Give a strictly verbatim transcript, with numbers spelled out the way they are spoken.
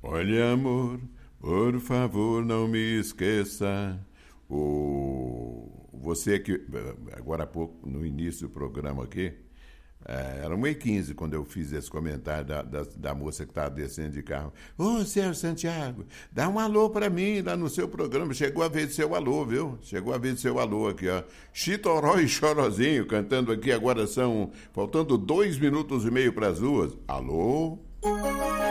Olha, amor, por favor, não me esqueça. O... Você que, agora há pouco, no início do programa aqui, é, era uma e quinze quando eu fiz esse comentário da, da, da moça que estava descendo de carro. Ô, Sérgio Santiago, dá um alô para mim lá no seu programa. Chegou a vez do seu alô, viu? Chegou a vez do seu alô aqui, ó. Chitoró e Chorozinho cantando aqui. Agora são, faltando dois minutos e meio para as duas. Alô?